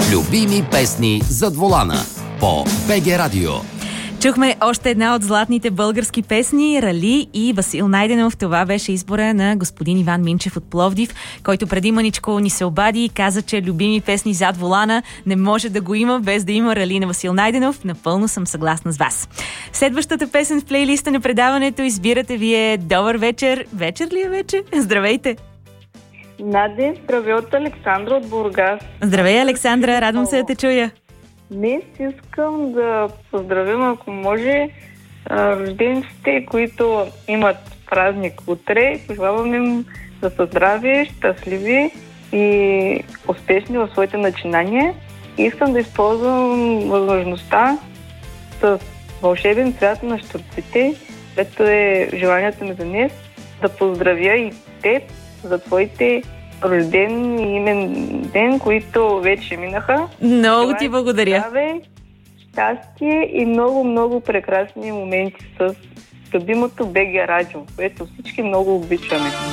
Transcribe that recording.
Любими песни зад волана по БГ Радио. Чухме още една от златните български песни Рали и Васил Найденов. Това беше избора на господин Иван Минчев от Пловдив, който преди мъничко ни се обади и каза, че любими песни зад волана не може да го има без да има Рали на Васил Найденов. Напълно съм съгласна с вас. Следващата песен в плейлиста на предаването избирате вие. Добър вечер. Вечер ли е вече? Здравейте! Нади, здравей от Александра от Бургас. Здравей, Александра, радвам се да те чуя. Днес искам да поздравим, ако може, рождениците, които имат празник утре. Пожелавам им да са здрави, щастливи и успешни в своите начинания. Искам да използвам възможността с вълшебен цвят на щурците, което е желанието ми за днес, да поздравя и теб за твоите рожден и имен ден, които вече минаха. Много ти благодаря. Здраве, щастие и много прекрасни моменти с любимото БГ Радио, което всички много обичаме.